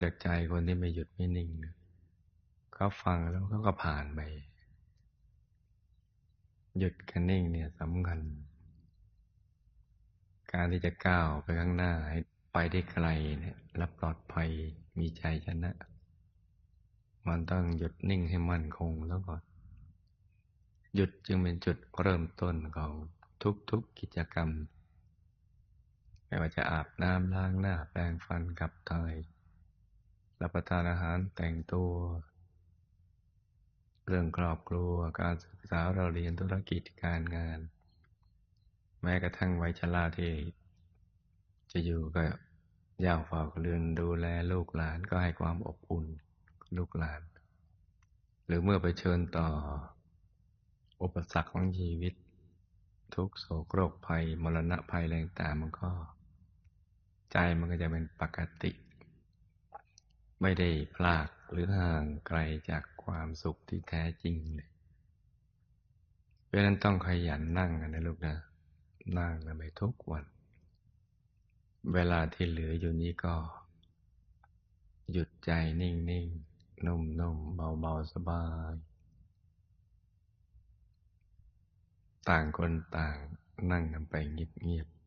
จากใจคนที่ไม่หยุดไม่นิ่งเนี่ยเขาฟังแล้วเขาก็ผ่านไปหยุดกับนิ่งเนี่ยสำคัญการที่จะก้าวไปข้างหน้าให้ไปได้ไกลเนี่ยและปลอดภัยมีใจชนะมันต้องหยุดนิ่งให้มั่นคงแล้วก็หยุดจึงเป็นจุดเริ่มต้นของทุกๆกิจกรรมไม่ว่าจะอาบน้ำล้างหน้าแปรงฟันขับถ่ายรับประทานอาหารแต่งตัวเรื่องครอบครัวการศึกษาเราเรียนธุรกิจการงานแม้กระทั่งวัยชราที่จะอยู่กับย่าเฝ้าเรือนดูแลลูกหลานก็ให้ความอบอุ่นลูกหลานหรือเมื่อไปเชิญต่ออุปสรรคของชีวิตทุกโศกโรคภัยมรณะภัยอะไรต่างๆมันก็ใจมันก็จะเป็นปกติไม่ได้พลากหรือห่างไกลจากความสุขที่แท้จริงเลยเพราะฉะนั้นต้องขยันนั่งกันนะลูกนะนั่งกันไปทุกวันเวลาที่เหลืออยู่นี้ก็หยุดใจนิ่งๆนุ่มๆเบาๆสบายต่างคนต่างนั่งกันไปเงียบ